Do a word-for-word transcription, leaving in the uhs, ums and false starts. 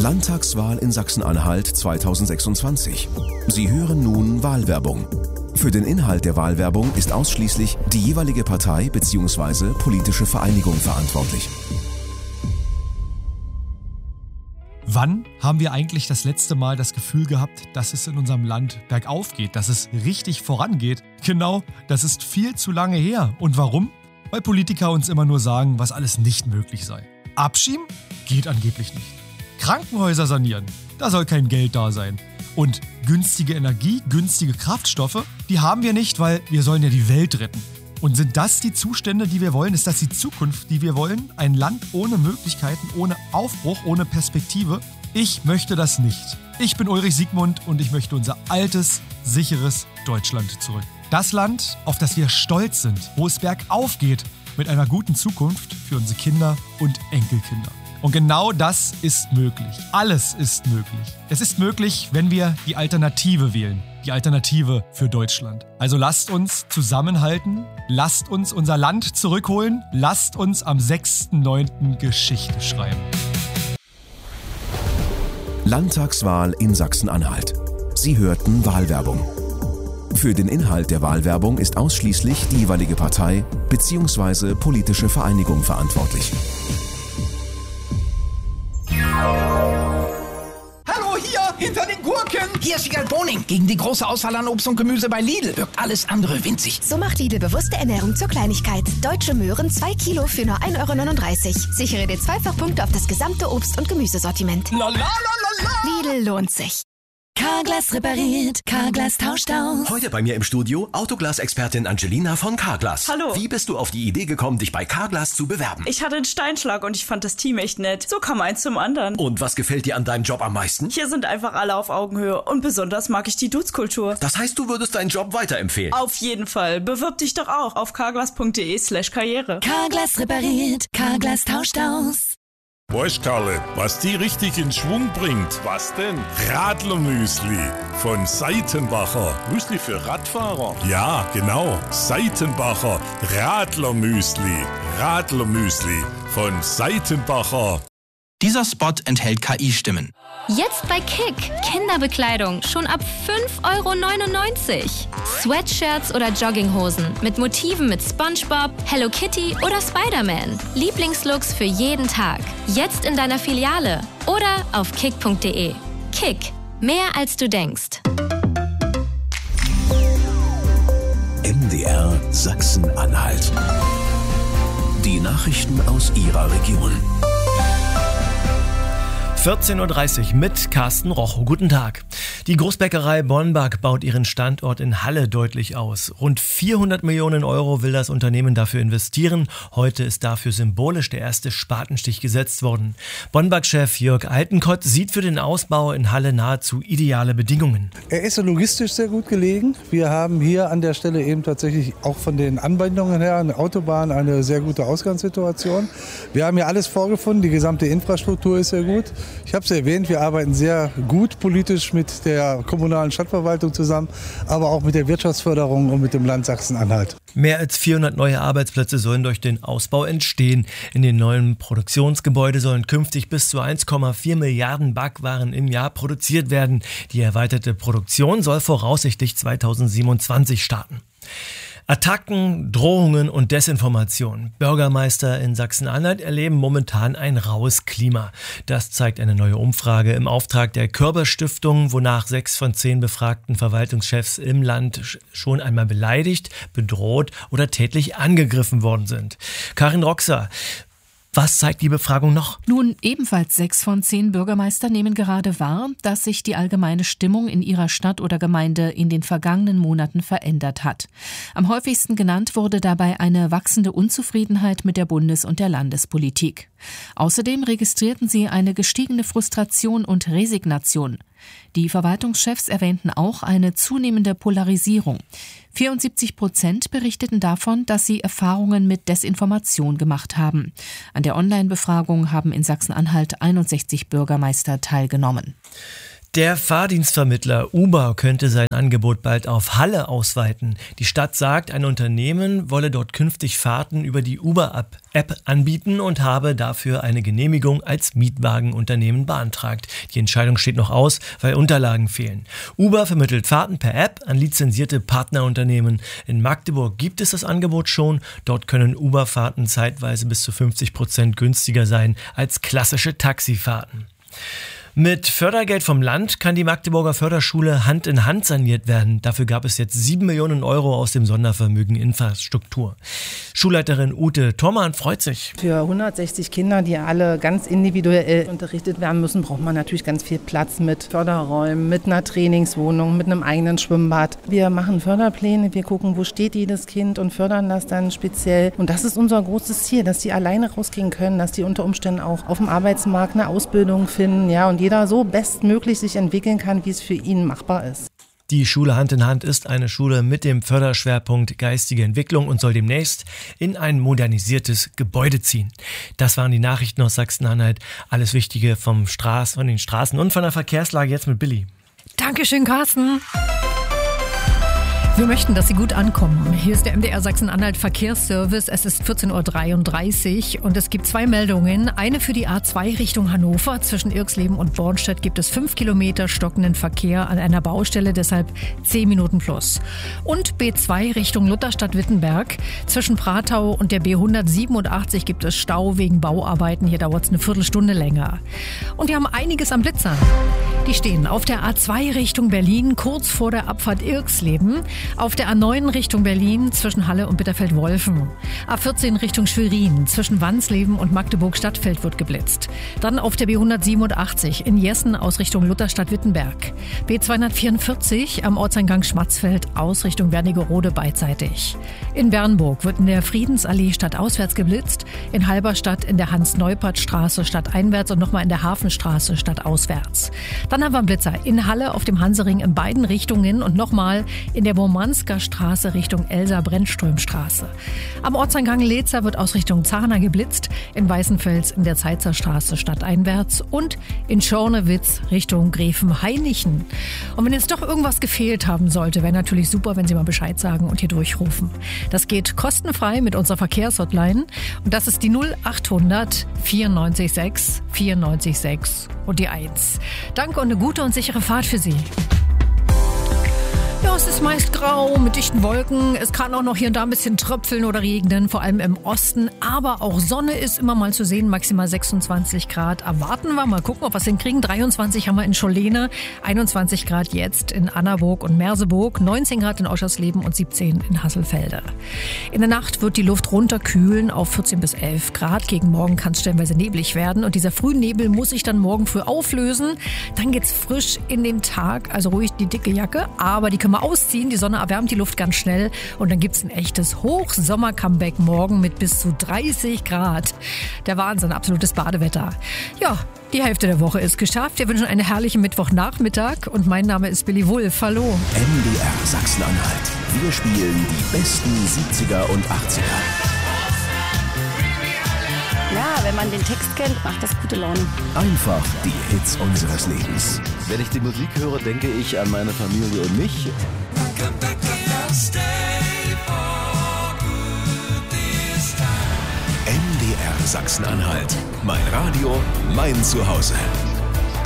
Landtagswahl in Sachsen-Anhalt zweitausendsechsundzwanzig. Sie hören nun Wahlwerbung. Für den Inhalt der Wahlwerbung ist ausschließlich die jeweilige Partei bzw. politische Vereinigung verantwortlich. Wann haben wir eigentlich das letzte Mal das Gefühl gehabt, dass es in unserem Land bergauf geht, dass es richtig vorangeht? Genau, das ist viel zu lange her. Und warum? Weil Politiker uns immer nur sagen, was alles nicht möglich sei. Abschieben? Geht angeblich nicht. Krankenhäuser sanieren? Da soll kein Geld da sein. Und günstige Energie, günstige Kraftstoffe, die haben wir nicht, weil wir sollen ja die Welt retten. Und sind das die Zustände, die wir wollen? Ist das die Zukunft, die wir wollen? Ein Land ohne Möglichkeiten, ohne Aufbruch, ohne Perspektive? Ich möchte das nicht. Ich bin Ulrich Siegmund und ich möchte unser altes, sicheres Deutschland zurück. Das Land, auf das wir stolz sind, wo es bergauf geht, mit einer guten Zukunft für unsere Kinder und Enkelkinder. Und genau das ist möglich. Alles ist möglich. Es ist möglich, wenn wir die Alternative wählen. Die Alternative für Deutschland. Also lasst uns zusammenhalten, lasst uns unser Land zurückholen, lasst uns am sechsten neunten Geschichte schreiben. Landtagswahl in Sachsen-Anhalt. Sie hörten Wahlwerbung. Für den Inhalt der Wahlwerbung ist ausschließlich die jeweilige Partei bzw. politische Vereinigung verantwortlich. Hallo, hier, hinter den Gurken! Hier ist Wiegald Boning. Gegen die große Auswahl an Obst und Gemüse bei Lidl wirkt alles andere winzig. So macht Lidl bewusste Ernährung zur Kleinigkeit. Deutsche Möhren zwei Kilo für nur ein Euro neununddreißig. Sichere dir Zweifachpunkte auf das gesamte Obst- und Gemüsesortiment. La la la la la! Lidl lohnt sich. Carglass repariert, Carglass tauscht aus. Heute bei mir im Studio Autoglas-Expertin Angelina von Carglass. Hallo. Wie bist du auf die Idee gekommen, dich bei Carglass zu bewerben? Ich hatte einen Steinschlag und ich fand das Team echt nett. So kam eins zum anderen. Und was gefällt dir an deinem Job am meisten? Hier sind einfach alle auf Augenhöhe und besonders mag ich die Dudes-Kultur. Das heißt, du würdest deinen Job weiterempfehlen? Auf jeden Fall. Bewirb dich doch auch auf carglass.de slash karriere. Carglass repariert, Carglass tauscht aus. Weißt Karle, was die richtig in Schwung bringt? Was denn? Radlermüsli von Seitenbacher. Müsli für Radfahrer? Ja, genau. Seitenbacher Radlermüsli. Radlermüsli von Seitenbacher. Dieser Spot enthält K I-Stimmen. Jetzt bei Kick. Kinderbekleidung schon ab fünf Euro neunundneunzig. Sweatshirts oder Jogginghosen mit Motiven mit SpongeBob, Hello Kitty oder Spider-Man. Lieblingslooks für jeden Tag. Jetzt in deiner Filiale oder auf kick punkt de. Kick. Mehr als du denkst. M D R Sachsen-Anhalt. Die Nachrichten aus Ihrer Region. vierzehn Uhr dreißig mit Carsten Rochow. Guten Tag. Die Großbäckerei Bonbak baut ihren Standort in Halle deutlich aus. Rund vierhundert Millionen Euro will das Unternehmen dafür investieren. Heute ist dafür symbolisch der erste Spatenstich gesetzt worden. Bonbak-Chef Jörg Altenkott sieht für den Ausbau in Halle nahezu ideale Bedingungen. Er ist logistisch sehr gut gelegen. Wir haben hier an der Stelle eben tatsächlich auch von den Anbindungen her, eine Autobahn, eine sehr gute Ausgangssituation. Wir haben hier alles vorgefunden. Die gesamte Infrastruktur ist sehr gut. Ich habe es erwähnt, wir arbeiten sehr gut politisch mit der kommunalen Stadtverwaltung zusammen, aber auch mit der Wirtschaftsförderung und mit dem Land Sachsen-Anhalt. Mehr als vierhundert neue Arbeitsplätze sollen durch den Ausbau entstehen. In den neuen Produktionsgebäuden sollen künftig bis zu eins Komma vier Milliarden Backwaren im Jahr produziert werden. Die erweiterte Produktion soll voraussichtlich zweitausendsiebenundzwanzig starten. Attacken, Drohungen und Desinformation. Bürgermeister in Sachsen-Anhalt erleben momentan ein raues Klima. Das zeigt eine neue Umfrage im Auftrag der Körber-Stiftung, wonach sechs von zehn befragten Verwaltungschefs im Land schon einmal beleidigt, bedroht oder tätlich angegriffen worden sind. Karin Roxer, was zeigt die Befragung noch? Nun, ebenfalls sechs von zehn Bürgermeister nehmen gerade wahr, dass sich die allgemeine Stimmung in ihrer Stadt oder Gemeinde in den vergangenen Monaten verändert hat. Am häufigsten genannt wurde dabei eine wachsende Unzufriedenheit mit der Bundes- und der Landespolitik. Außerdem registrierten sie eine gestiegene Frustration und Resignation. Die Verwaltungschefs erwähnten auch eine zunehmende Polarisierung. vierundsiebzig Prozent berichteten davon, dass sie Erfahrungen mit Desinformation gemacht haben. An der Online-Befragung haben in Sachsen-Anhalt einundsechzig Bürgermeister teilgenommen. Der Fahrdienstvermittler Uber könnte sein Angebot bald auf Halle ausweiten. Die Stadt sagt, ein Unternehmen wolle dort künftig Fahrten über die Uber-App anbieten und habe dafür eine Genehmigung als Mietwagenunternehmen beantragt. Die Entscheidung steht noch aus, weil Unterlagen fehlen. Uber vermittelt Fahrten per App an lizenzierte Partnerunternehmen. In Magdeburg gibt es das Angebot schon. Dort können Uber-Fahrten zeitweise bis zu fünfzig Prozent günstiger sein als klassische Taxifahrten. Mit Fördergeld vom Land kann die Magdeburger Förderschule Hand in Hand saniert werden. Dafür gab es jetzt sieben Millionen Euro aus dem Sondervermögen Infrastruktur. Schulleiterin Ute Thormann freut sich. Für hundertsechzig Kinder, die alle ganz individuell unterrichtet werden müssen, braucht man natürlich ganz viel Platz mit Förderräumen, mit einer Trainingswohnung, mit einem eigenen Schwimmbad. Wir machen Förderpläne, wir gucken, wo steht jedes Kind und fördern das dann speziell. Und das ist unser großes Ziel, dass die alleine rausgehen können, dass die unter Umständen auch auf dem Arbeitsmarkt eine Ausbildung finden, ja, und jeder so bestmöglich sich entwickeln kann, wie es für ihn machbar ist. Die Schule Hand in Hand ist eine Schule mit dem Förderschwerpunkt geistige Entwicklung und soll demnächst in ein modernisiertes Gebäude ziehen. Das waren die Nachrichten aus Sachsen-Anhalt. Alles Wichtige vom Straß, von den Straßen und von der Verkehrslage jetzt mit Billy. Dankeschön, Carsten. Wir möchten, dass Sie gut ankommen. Hier ist der M D R Sachsen-Anhalt Verkehrsservice. Es ist vierzehn Uhr dreiunddreißig und es gibt zwei Meldungen. Eine für die A zwei Richtung Hannover. Zwischen Irxleben und Bornstedt gibt es fünf Kilometer stockenden Verkehr an einer Baustelle, deshalb zehn Minuten plus. Und B zwei Richtung Lutherstadt-Wittenberg. Zwischen Pratau und der B hundertsiebenundachtzig gibt es Stau wegen Bauarbeiten. Hier dauert es eine Viertelstunde länger. Und wir haben einiges am Blitzern. Die stehen auf der A zwei Richtung Berlin, kurz vor der Abfahrt Irxleben. Auf der A neun Richtung Berlin zwischen Halle und Bitterfeld-Wolfen. A vierzehn Richtung Schwerin zwischen Wansleben und Magdeburg-Stadtfeld wird geblitzt. Dann auf der B hundertsiebenundachtzig in Jessen aus Richtung Lutherstadt-Wittenberg. B zweihundertvierundvierzig am Ortseingang Schmatzfeld aus Richtung Wernigerode beidseitig. In Bernburg wird in der Friedensallee stadtauswärts geblitzt. In Halberstadt in der Hans-Neupert-Straße stadteinwärts und nochmal in der Hafenstraße stadtauswärts. Dann haben wir einen Blitzer in Halle auf dem Hansering in beiden Richtungen und nochmal in der Bormansker Straße Richtung Elsa-Brennström-Straße. Am Ortseingang Leetzer wird aus Richtung Zahner geblitzt, in Weißenfels in der Zeitzer Straße stadteinwärts und in Schornewitz Richtung Gräfenhainichen. Und wenn jetzt doch irgendwas gefehlt haben sollte, wäre natürlich super, wenn Sie mal Bescheid sagen und hier durchrufen. Das geht kostenfrei mit unserer Verkehrshotline und das ist die null achthundert vierundneunzig sechs vierundneunzig sechs und die eins. Danke und eine gute und sichere Fahrt für Sie. Ja, es ist meist grau mit dichten Wolken. Es kann auch noch hier und da ein bisschen tröpfeln oder regnen, vor allem im Osten. Aber auch Sonne ist immer mal zu sehen, maximal sechsundzwanzig Grad. Erwarten wir mal gucken, ob wir es hinkriegen. dreiundzwanzig haben wir in Scholene, einundzwanzig Grad jetzt in Annaburg und Merseburg, neunzehn Grad in Oschersleben und siebzehn in Hasselfelde. In der Nacht wird die Luft runterkühlen auf vierzehn bis elf Grad. Gegen morgen kann es stellenweise neblig werden. Und dieser Frühnebel muss sich dann morgen früh auflösen. Dann geht's frisch in den Tag, also ruhig die dicke Jacke, aber die können wir ausziehen. Die Sonne erwärmt die Luft ganz schnell und dann gibt's ein echtes Hochsommer-Comeback morgen mit bis zu dreißig Grad. Der Wahnsinn, absolutes Badewetter. Ja, die Hälfte der Woche ist geschafft. Wir wünschen einen herrlichen Mittwochnachmittag und mein Name ist Billy Wulff. Hallo. M D R Sachsen-Anhalt. Wir spielen die besten siebziger und achtziger. Ja, wenn man den Text kennt, macht das gute Laune. Einfach die Hits unseres Lebens. Wenn ich die Musik höre, denke ich an meine Familie und mich. M D R Sachsen-Anhalt. Mein Radio, mein Zuhause.